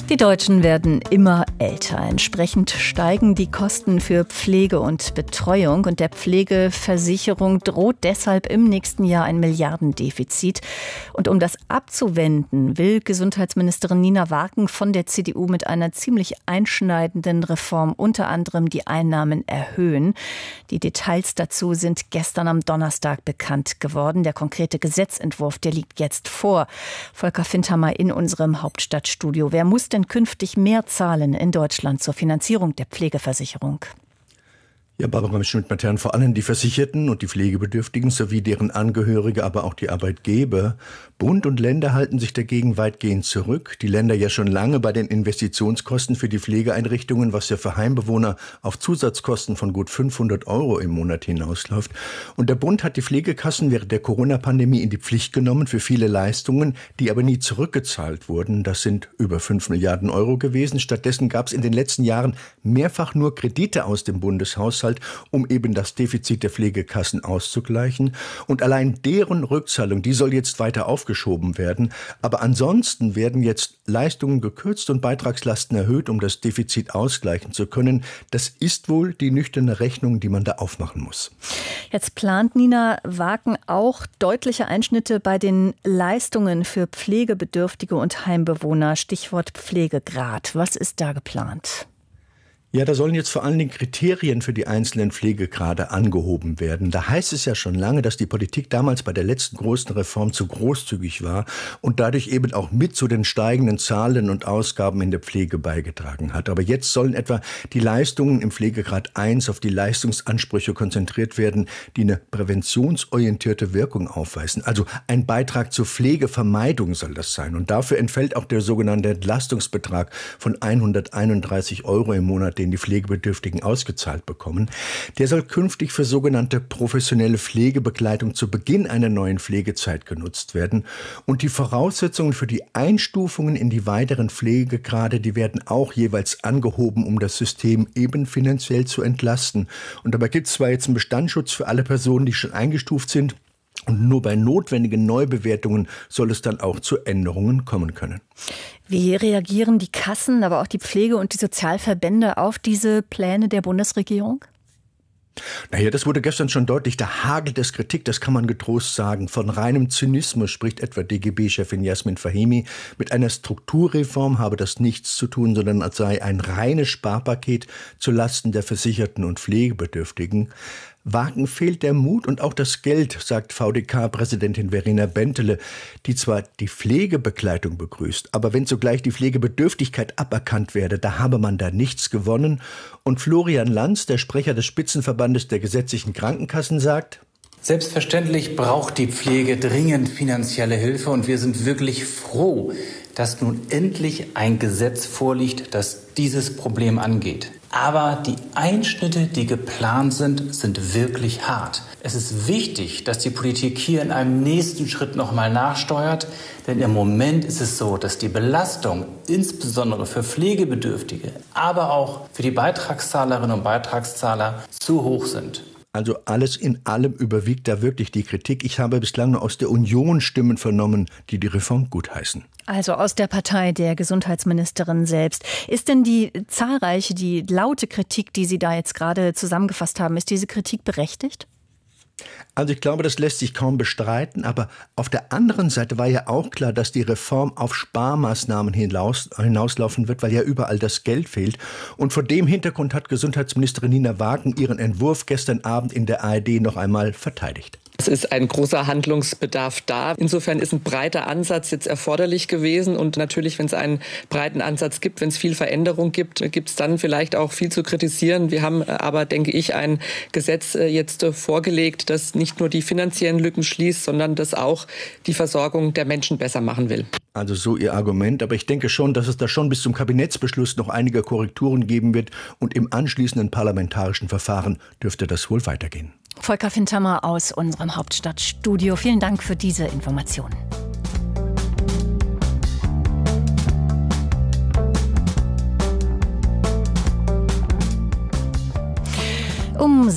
Die Deutschen werden immer älter. Entsprechend steigen die Kosten für Pflege und Betreuung. Und der Pflegeversicherung droht deshalb im nächsten Jahr ein Milliardendefizit. Und um das abzuwenden, will Gesundheitsministerin Nina Wagen von der CDU mit einer ziemlich einschneidenden Reform unter anderem die Einnahmen erhöhen. Die Details dazu sind gestern am Donnerstag bekannt geworden. Der konkrete Gesetzentwurf, der liegt jetzt vor. Volker Fintermer in unserem Hauptstadtstudio. Wer muss denn künftig mehr zahlen in Deutschland zur Finanzierung der Pflegeversicherung? Ja, Barbara Schmidt-Matern, vor allem die Versicherten und die Pflegebedürftigen sowie deren Angehörige, aber auch die Arbeitgeber. Bund und Länder halten sich dagegen weitgehend zurück. Die Länder ja schon lange bei den Investitionskosten für die Pflegeeinrichtungen, was ja für Heimbewohner auf Zusatzkosten von gut 500 € im Monat hinausläuft. Und der Bund hat die Pflegekassen während der Corona-Pandemie in die Pflicht genommen für viele Leistungen, die aber nie zurückgezahlt wurden. Das sind über 5 Milliarden € gewesen. Stattdessen gab es in den letzten Jahren mehrfach nur Kredite aus dem Bundeshaushalt, um eben das Defizit der Pflegekassen auszugleichen. Und allein deren Rückzahlung, die soll jetzt weiter aufgeschoben werden. Aber ansonsten werden jetzt Leistungen gekürzt und Beitragslasten erhöht, um das Defizit ausgleichen zu können. Das ist wohl die nüchterne Rechnung, die man da aufmachen muss. Jetzt plant Nina Wagen auch deutliche Einschnitte bei den Leistungen für Pflegebedürftige und Heimbewohner. Stichwort Pflegegrad. Was ist da geplant? Ja, da sollen jetzt vor allen Dingen Kriterien für die einzelnen Pflegegrade angehoben werden. Da heißt es ja schon lange, dass die Politik damals bei der letzten großen Reform zu großzügig war und dadurch eben auch mit zu den steigenden Zahlen und Ausgaben in der Pflege beigetragen hat. Aber jetzt sollen etwa die Leistungen im Pflegegrad 1 auf die Leistungsansprüche konzentriert werden, die eine präventionsorientierte Wirkung aufweisen. Also ein Beitrag zur Pflegevermeidung soll das sein. Und dafür entfällt auch der sogenannte Entlastungsbetrag von 131 € im Monat, den die Pflegebedürftigen ausgezahlt bekommen. Der soll künftig für sogenannte professionelle Pflegebegleitung zu Beginn einer neuen Pflegezeit genutzt werden. Und die Voraussetzungen für die Einstufungen in die weiteren Pflegegrade, die werden auch jeweils angehoben, um das System eben finanziell zu entlasten. Und dabei gibt es zwar jetzt einen Bestandsschutz für alle Personen, die schon eingestuft sind, und nur bei notwendigen Neubewertungen soll es dann auch zu Änderungen kommen können. Wie reagieren die Kassen, aber auch die Pflege- und die Sozialverbände auf diese Pläne der Bundesregierung? Naja, das wurde gestern schon deutlich. Da hagelt es Kritik, das kann man getrost sagen. Von reinem Zynismus spricht etwa DGB-Chefin Jasmin Fahimi. Mit einer Strukturreform habe das nichts zu tun, sondern es sei ein reines Sparpaket zulasten der Versicherten und Pflegebedürftigen. Wagen fehlt der Mut und auch das Geld, sagt VDK-Präsidentin Verena Bentele, die zwar die Pflegebegleitung begrüßt, aber wenn zugleich die Pflegebedürftigkeit aberkannt werde, da habe man da nichts gewonnen. Und Florian Lanz, der Sprecher des Spitzenverbandes der gesetzlichen Krankenkassen, sagt: Selbstverständlich braucht die Pflege dringend finanzielle Hilfe und wir sind wirklich froh, dass nun endlich ein Gesetz vorliegt, das dieses Problem angeht. Aber die Einschnitte, die geplant sind, sind wirklich hart. Es ist wichtig, dass die Politik hier in einem nächsten Schritt nochmal nachsteuert, denn im Moment ist es so, dass die Belastung insbesondere für Pflegebedürftige, aber auch für die Beitragszahlerinnen und Beitragszahler zu hoch sind. Also alles in allem überwiegt da wirklich die Kritik. Ich habe bislang nur aus der Union Stimmen vernommen, die Reform gutheißen. Also aus der Partei der Gesundheitsministerin selbst. Ist denn die zahlreiche, die laute Kritik, die Sie da jetzt gerade zusammengefasst haben, ist diese Kritik berechtigt? Also ich glaube, das lässt sich kaum bestreiten, aber auf der anderen Seite war ja auch klar, dass die Reform auf Sparmaßnahmen hinauslaufen wird, weil ja überall das Geld fehlt. Und vor dem Hintergrund hat Gesundheitsministerin Nina Wagen ihren Entwurf gestern Abend in der ARD noch einmal verteidigt. Es ist ein großer Handlungsbedarf da. Insofern ist ein breiter Ansatz jetzt erforderlich gewesen. Und natürlich, wenn es einen breiten Ansatz gibt, wenn es viel Veränderung gibt, gibt es dann vielleicht auch viel zu kritisieren. Wir haben aber, denke ich, ein Gesetz jetzt vorgelegt, das nicht nur die finanziellen Lücken schließt, sondern das auch die Versorgung der Menschen besser machen will. Also so Ihr Argument. Aber ich denke schon, dass es da schon bis zum Kabinettsbeschluss noch einige Korrekturen geben wird. Und im anschließenden parlamentarischen Verfahren dürfte das wohl weitergehen. Volker Fintermer aus unserem Hauptstadtstudio. Vielen Dank für diese Informationen. Um Um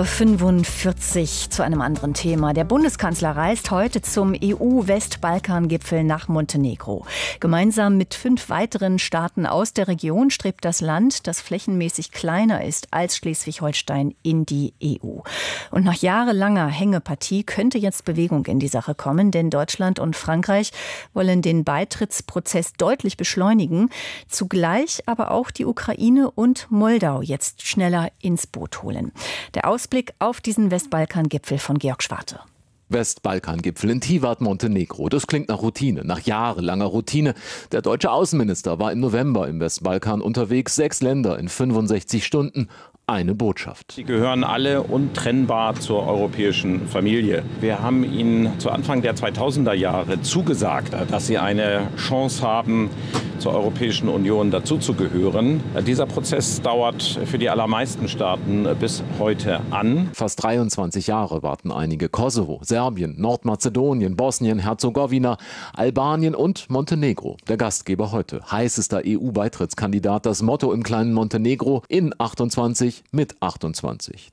6.45 Uhr zu einem anderen Thema. Der Bundeskanzler reist heute zum EU-Westbalkan-Gipfel nach Montenegro. Gemeinsam mit 5 weiteren Staaten aus der Region strebt das Land, das flächenmäßig kleiner ist als Schleswig-Holstein, in die EU. Und nach jahrelanger Hängepartie könnte jetzt Bewegung in die Sache kommen, denn Deutschland und Frankreich wollen den Beitrittsprozess deutlich beschleunigen, zugleich aber auch die Ukraine und Moldau jetzt schneller ins Boot holen. Der Ausblick auf diesen Westbalkan-Gipfel von Georg Schwarte. Westbalkan-Gipfel in Tivat, Montenegro. Das klingt nach Routine, nach jahrelanger Routine. Der deutsche Außenminister war im November im Westbalkan unterwegs. 6 Länder in 65 Stunden. Eine Botschaft. Sie gehören alle untrennbar zur europäischen Familie. Wir haben Ihnen zu Anfang der 2000er Jahre zugesagt, dass Sie eine Chance haben, zur Europäischen Union dazuzugehören. Dieser Prozess dauert für die allermeisten Staaten bis heute an. Fast 23 Jahre warten einige. Kosovo, Serbien, Nordmazedonien, Bosnien, Herzegowina, Albanien und Montenegro. Der Gastgeber heute. Heißester EU-Beitrittskandidat. Das Motto im kleinen Montenegro: in 28 mit 28.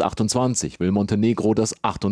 2028 will Montenegro das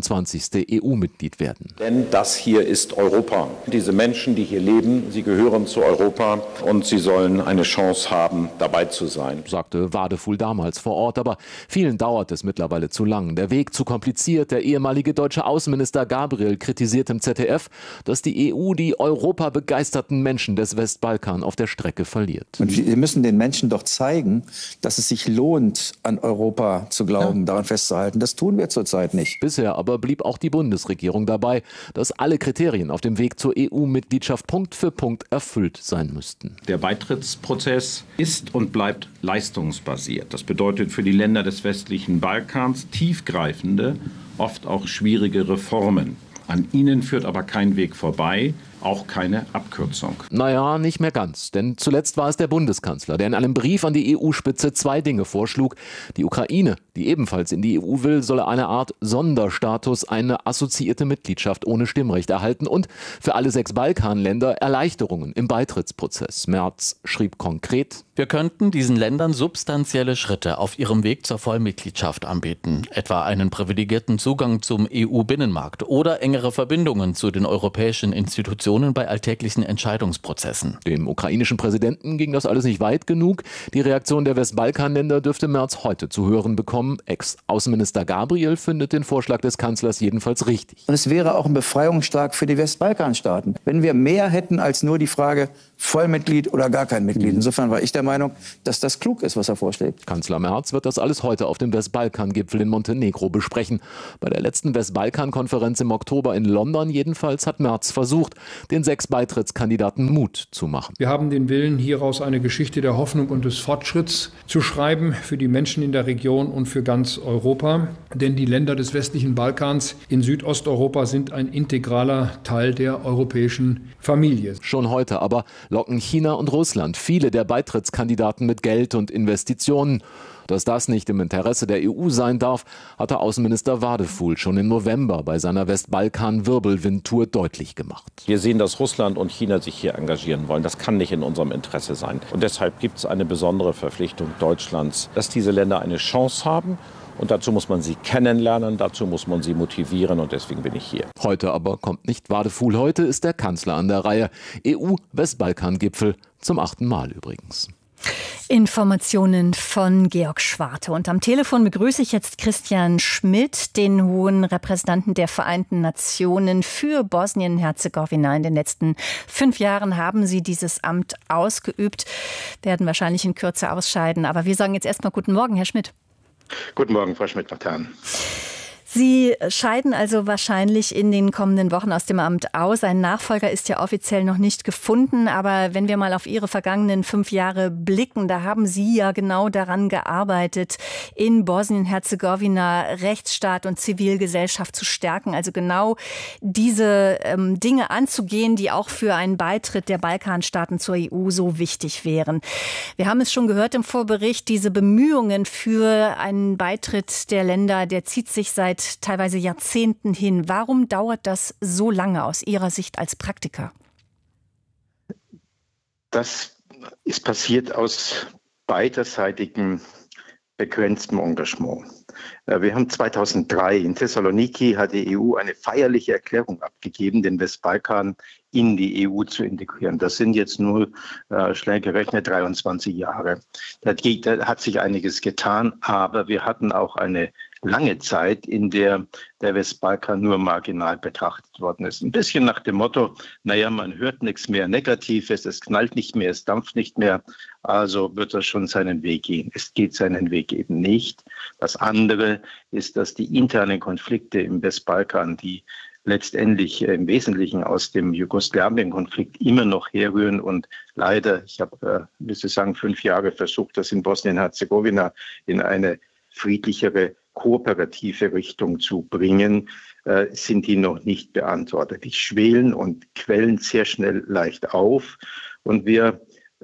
28. EU-Mitglied werden. Denn das hier ist Europa. Diese Menschen, die hier leben, sie gehören zu Europa und sie sollen eine Chance haben, dabei zu sein, sagte Wadeful damals vor Ort. Aber vielen dauert es mittlerweile zu lang. Der Weg zu kompliziert. Der ehemalige deutsche Außenminister Gabriel kritisiert im ZDF, dass die EU die europabegeisterten Menschen des Westbalkan auf der Strecke verliert. Und wir müssen den Menschen doch zeigen, dass es sich lohnt, an Europa zu glauben, daran festzuhalten. Das tun wir zurzeit nicht. Bisher aber blieb auch die Bundesregierung dabei, dass alle Kriterien auf dem Weg zur EU-Mitgliedschaft Punkt für Punkt erfüllt sein müssten. Der Beitrittsprozess ist und bleibt leistungsbasiert. Das bedeutet für die Länder des westlichen Balkans tiefgreifende, oft auch schwierige Reformen. An ihnen führt aber kein Weg vorbei, auch keine Abkürzung. Naja, nicht mehr ganz. Denn zuletzt war es der Bundeskanzler, der in einem Brief an die EU-Spitze 2 Dinge vorschlug. Die Ukraine, die ebenfalls in die EU will, solle eine Art Sonderstatus, eine assoziierte Mitgliedschaft ohne Stimmrecht erhalten und für alle 6 Balkanländer Erleichterungen im Beitrittsprozess. Merz schrieb konkret: Wir könnten diesen Ländern substanzielle Schritte auf ihrem Weg zur Vollmitgliedschaft anbieten, etwa einen privilegierten Zugang zum EU-Binnenmarkt oder engere Verbindungen zu den europäischen Institutionen bei alltäglichen Entscheidungsprozessen. Dem ukrainischen Präsidenten ging das alles nicht weit genug. Die Reaktion der Westbalkanländer dürfte Merz heute zu hören bekommen. Ex-Außenminister Gabriel findet den Vorschlag des Kanzlers jedenfalls richtig. Und es wäre auch ein Befreiungsschlag für die Westbalkanstaaten, wenn wir mehr hätten als nur die Frage Vollmitglied oder gar kein Mitglied. Insofern war ich der Meinung, dass das klug ist, was er vorschlägt. Kanzler Merz wird das alles heute auf dem Westbalkan-Gipfel in Montenegro besprechen. Bei der letzten Westbalkan-Konferenz im Oktober in London jedenfalls hat Merz versucht, den 6 Beitrittskandidaten Mut zu machen. Wir haben den Willen, hieraus eine Geschichte der Hoffnung und des Fortschritts zu schreiben für die Menschen in der Region und für ganz Europa. Denn die Länder des westlichen Balkans in Südosteuropa sind ein integraler Teil der europäischen Familie. Schon heute aber locken China und Russland viele der Beitrittskandidaten mit Geld und Investitionen. Dass das nicht im Interesse der EU sein darf, hatte Außenminister Wadeful schon im November bei seiner Westbalkan-Wirbelwind-Tour deutlich gemacht. Wir sehen, dass Russland und China sich hier engagieren wollen. Das kann nicht in unserem Interesse sein. Und deshalb gibt es eine besondere Verpflichtung Deutschlands, dass diese Länder eine Chance haben. Und dazu muss man sie kennenlernen, dazu muss man sie motivieren und deswegen bin ich hier. Heute aber kommt nicht Wadeful, heute ist der Kanzler an der Reihe. EU-Westbalkan-Gipfel zum 8. Mal übrigens. Informationen von Georg Schwarte. Und am Telefon begrüße ich jetzt Christian Schmidt, den hohen Repräsentanten der Vereinten Nationen für Bosnien-Herzegowina. In den letzten 5 Jahren haben Sie dieses Amt ausgeübt, werden wahrscheinlich in Kürze ausscheiden. Aber wir sagen jetzt erstmal guten Morgen, Herr Schmidt. Guten Morgen, Frau Schmidt-Nathan. Sie scheiden also wahrscheinlich in den kommenden Wochen aus dem Amt aus. Ein Nachfolger ist ja offiziell noch nicht gefunden. Aber wenn wir mal auf Ihre vergangenen 5 Jahre blicken, da haben Sie ja genau daran gearbeitet, in Bosnien-Herzegowina Rechtsstaat und Zivilgesellschaft zu stärken. Also genau diese Dinge anzugehen, die auch für einen Beitritt der Balkanstaaten zur EU so wichtig wären. Wir haben es schon gehört im Vorbericht, diese Bemühungen für einen Beitritt der Länder, der zieht sich seit teilweise Jahrzehnten hin. Warum dauert das so lange aus Ihrer Sicht als Praktiker? Das ist passiert aus beiderseitigem begrenztem Engagement. Wir haben 2003 in Thessaloniki hat die EU eine feierliche Erklärung abgegeben, den Westbalkan in die EU zu integrieren. Das sind jetzt nur schnell gerechnet 23 Jahre. Da hat sich einiges getan, aber wir hatten auch eine lange Zeit, in der der Westbalkan nur marginal betrachtet worden ist. Ein bisschen nach dem Motto, naja, man hört nichts mehr Negatives, es knallt nicht mehr, es dampft nicht mehr, also wird das schon seinen Weg gehen. Es geht seinen Weg eben nicht. Das andere ist, dass die internen Konflikte im Westbalkan, die letztendlich im Wesentlichen aus dem Jugoslawien-Konflikt immer noch herrühren und leider, ich habe, wie Sie sagen, 5 Jahre versucht, das in Bosnien-Herzegowina in eine friedlichere, kooperative Richtung zu bringen, sind die noch nicht beantwortet. Die schwelen und quellen sehr schnell leicht auf. Und wir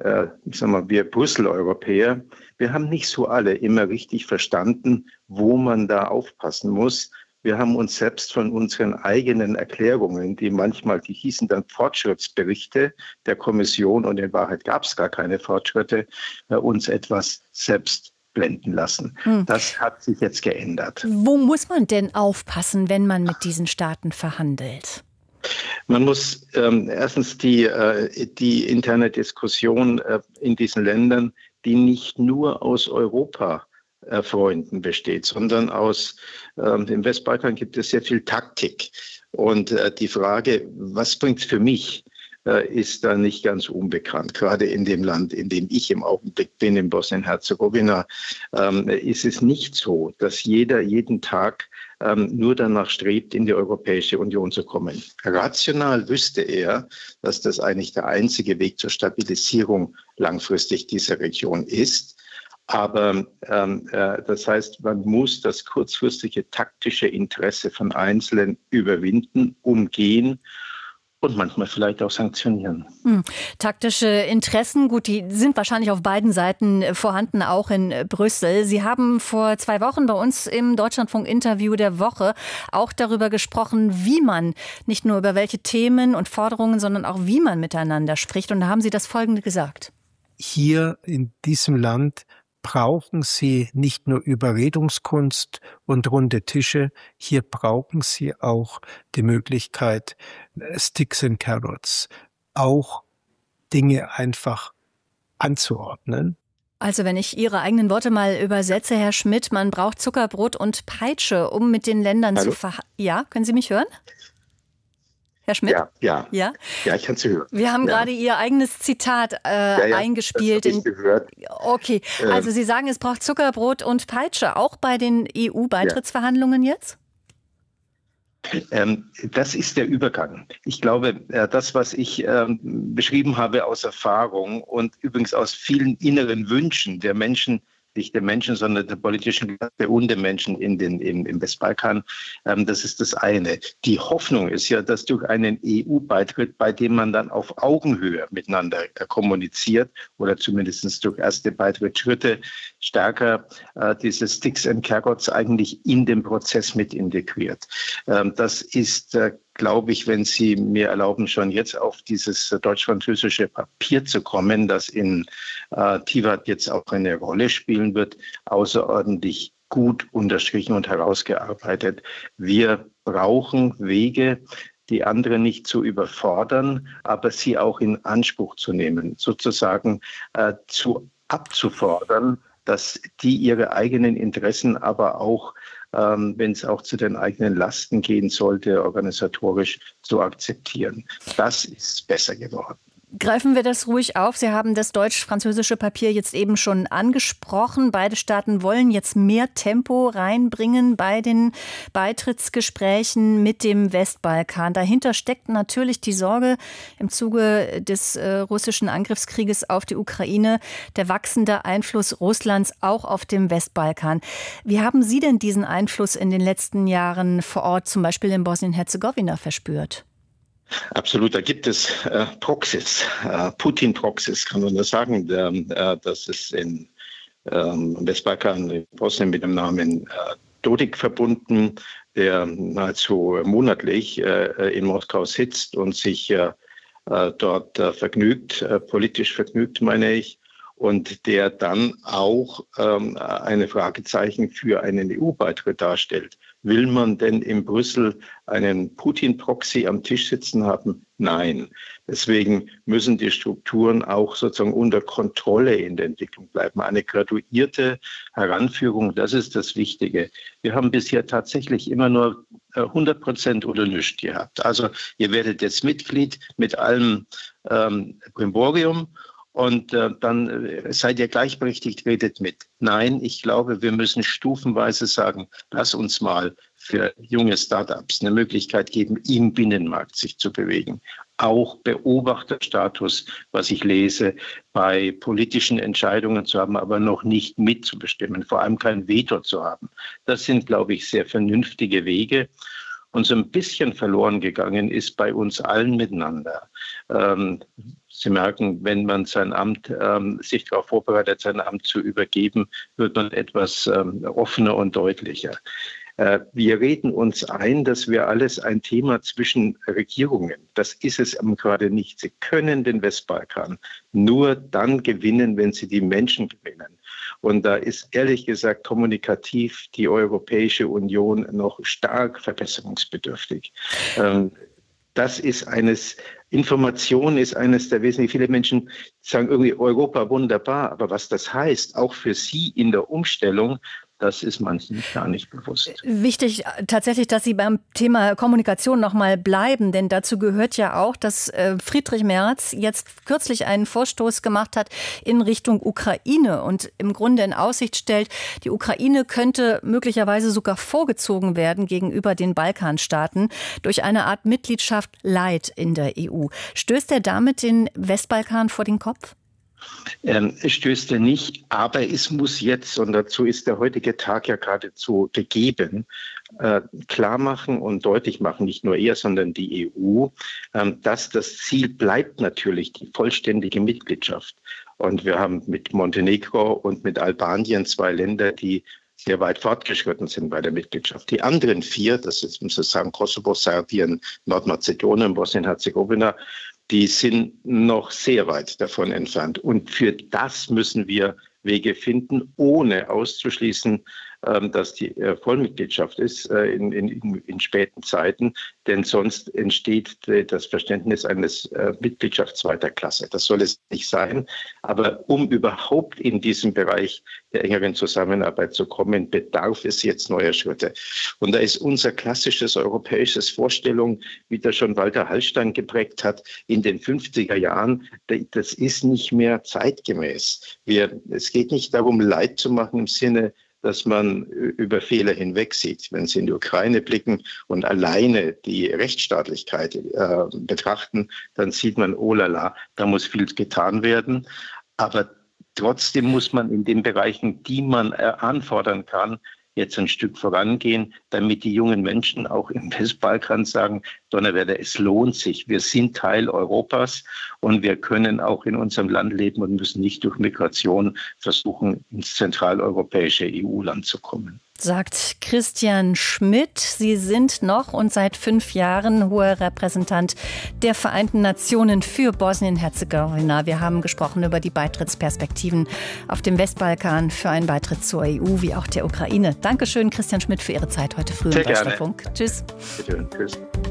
Brüssel-Europäer, wir haben nicht so alle immer richtig verstanden, wo man da aufpassen muss. Wir haben uns selbst von unseren eigenen Erklärungen, die hießen dann Fortschrittsberichte der Kommission und in Wahrheit gab es gar keine Fortschritte, uns etwas selbst blenden lassen. Das hat sich jetzt geändert. Wo muss man denn aufpassen, wenn man mit diesen Staaten verhandelt? Man muss erstens die interne Diskussion in diesen Ländern, die nicht nur aus Europa Freunden besteht, sondern aus dem Westbalkan gibt es sehr viel Taktik. Und die Frage, was bringt es für mich, ist da nicht ganz unbekannt. Gerade in dem Land, in dem ich im Augenblick bin, in Bosnien-Herzegowina, ist es nicht so, dass jeder jeden Tag nur danach strebt, in die Europäische Union zu kommen. Rational wüsste er, dass das eigentlich der einzige Weg zur Stabilisierung langfristig dieser Region ist. Aber das heißt, man muss das kurzfristige taktische Interesse von Einzelnen überwinden, umgehen und manchmal vielleicht auch sanktionieren. Taktische Interessen, gut, die sind wahrscheinlich auf beiden Seiten vorhanden, auch in Brüssel. Sie haben vor 2 Wochen bei uns im Deutschlandfunk-Interview der Woche auch darüber gesprochen, wie man, nicht nur über welche Themen und Forderungen, sondern auch wie man miteinander spricht. Und da haben Sie das Folgende gesagt. Hier in diesem Land brauchen Sie nicht nur Überredungskunst und runde Tische, hier brauchen Sie auch die Möglichkeit, Sticks and Carrots, auch Dinge einfach anzuordnen. Also wenn ich Ihre eigenen Worte mal übersetze, Herr Schmidt, man braucht Zuckerbrot und Peitsche, um mit den Ländern zu verhandeln. Ja, können Sie mich hören? Herr Schmidt? Ja, ich kann Sie hören. Wir haben gerade Ihr eigenes Zitat eingespielt. Das habe ich gehört. Okay, also Sie sagen, es braucht Zuckerbrot und Peitsche, auch bei den EU-Beitrittsverhandlungen jetzt? Das ist der Übergang. Ich glaube, das, was ich beschrieben habe aus Erfahrung und übrigens aus vielen inneren Wünschen der Menschen, nicht der Menschen, sondern der politischen Klasse und der Menschen im Westbalkan. Das ist das eine. Die Hoffnung ist ja, dass durch einen EU-Beitritt, bei dem man dann auf Augenhöhe miteinander kommuniziert oder zumindest durch erste Beitrittsschritte stärker diese Sticks and Carrots eigentlich in den Prozess mit integriert. Das ist glaube ich, wenn Sie mir erlauben, schon jetzt auf dieses deutsch-französische Papier zu kommen, das in Tivat jetzt auch eine Rolle spielen wird, außerordentlich gut unterstrichen und herausgearbeitet. Wir brauchen Wege, die anderen nicht zu überfordern, aber sie auch in Anspruch zu nehmen, sozusagen abzufordern, dass die ihre eigenen Interessen aber auch wenn es auch zu den eigenen Lasten gehen sollte, organisatorisch zu akzeptieren. Das ist besser geworden. Greifen wir das ruhig auf. Sie haben das deutsch-französische Papier jetzt eben schon angesprochen. Beide Staaten wollen jetzt mehr Tempo reinbringen bei den Beitrittsgesprächen mit dem Westbalkan. Dahinter steckt natürlich die Sorge im Zuge des russischen Angriffskrieges auf die Ukraine, der wachsende Einfluss Russlands auch auf dem Westbalkan. Wie haben Sie denn diesen Einfluss in den letzten Jahren vor Ort, zum Beispiel in Bosnien-Herzegowina, verspürt? Absolut, da gibt es Proxys, Putin-Proxys, kann man das sagen. Das ist in Westbalkan, in Bosnien mit dem Namen Dodik verbunden, der nahezu monatlich in Moskau sitzt und sich dort vergnügt, politisch vergnügt, meine ich, und der dann auch eine Fragezeichen für einen EU-Beitritt darstellt. Will man denn in Brüssel einen Putin-Proxy am Tisch sitzen haben? Nein. Deswegen müssen die Strukturen auch sozusagen unter Kontrolle in der Entwicklung bleiben. Eine graduierte Heranführung, das ist das Wichtige. Wir haben bisher tatsächlich immer nur 100% oder nichts gehabt. Also ihr werdet jetzt Mitglied mit allem Brimborium. Und dann seid ihr gleichberechtigt, redet mit. Nein, ich glaube, wir müssen stufenweise sagen, lass uns mal für junge Startups eine Möglichkeit geben, im Binnenmarkt sich zu bewegen. Auch Beobachterstatus, was ich lese, bei politischen Entscheidungen zu haben, aber noch nicht mitzubestimmen, vor allem kein Veto zu haben. Das sind, glaube ich, sehr vernünftige Wege. Und so ein bisschen verloren gegangen ist bei uns allen miteinander. Sie merken, wenn man sein Amt, sich darauf vorbereitet, sein Amt zu übergeben, wird man etwas offener und deutlicher. Wir reden uns ein, dass wir alles ein Thema zwischen Regierungen, das ist es gerade nicht. Sie können den Westbalkan nur dann gewinnen, wenn sie die Menschen gewinnen. Und da ist ehrlich gesagt kommunikativ die Europäische Union noch stark verbesserungsbedürftig. Information ist eines der wesentlichen. Viele Menschen sagen irgendwie Europa wunderbar, aber was das heißt, auch für sie in der Umstellung, das ist manchen gar nicht bewusst. Wichtig tatsächlich, dass Sie beim Thema Kommunikation noch mal bleiben, denn dazu gehört ja auch, dass Friedrich Merz jetzt kürzlich einen Vorstoß gemacht hat in Richtung Ukraine und im Grunde in Aussicht stellt, die Ukraine könnte möglicherweise sogar vorgezogen werden gegenüber den Balkanstaaten durch eine Art Mitgliedschaft Light in der EU. Stößt er damit den Westbalkan vor den Kopf? Es stößt er nicht, aber es muss jetzt, und dazu ist der heutige Tag ja geradezu gegeben, klar machen und deutlich machen, nicht nur er, sondern die EU, dass das Ziel bleibt natürlich die vollständige Mitgliedschaft. Und wir haben mit Montenegro und mit Albanien 2 Länder, die sehr weit fortgeschritten sind bei der Mitgliedschaft. Die anderen 4, das ist sozusagen Kosovo, Serbien, Nordmazedonien, Bosnien-Herzegowina, die sind noch sehr weit davon entfernt. Und für das müssen wir Wege finden, ohne auszuschließen, dass die Vollmitgliedschaft ist in späten Zeiten. Denn sonst entsteht das Verständnis eines Mitgliedschafts zweiter Klasse. Das soll es nicht sein. Aber um überhaupt in diesem Bereich der engeren Zusammenarbeit zu kommen, bedarf es jetzt neuer Schritte. Und da ist unser klassisches europäisches Vorstellung, wie das schon Walter Hallstein geprägt hat, in den 50er Jahren, das ist nicht mehr zeitgemäß. Es geht nicht darum, Leid zu machen im Sinne, dass man über Fehler hinwegsieht. Wenn Sie in die Ukraine blicken und alleine die Rechtsstaatlichkeit betrachten, dann sieht man, oh la la, da muss viel getan werden. Aber trotzdem muss man in den Bereichen, die man anfordern kann, jetzt ein Stück vorangehen, damit die jungen Menschen auch im Westbalkan sagen, Donnerwetter, es lohnt sich. Wir sind Teil Europas und wir können auch in unserem Land leben und müssen nicht durch Migration versuchen, ins zentraleuropäische EU-Land zu kommen. Sagt Christian Schmidt. Sie sind noch und seit 5 Jahren hoher Repräsentant der Vereinten Nationen für Bosnien-Herzegowina. Wir haben gesprochen über die Beitrittsperspektiven auf dem Westbalkan für einen Beitritt zur EU wie auch der Ukraine. Dankeschön, Christian Schmidt, für Ihre Zeit heute früh im Deutschlandfunk. Tschüss. Bitte, tschüss.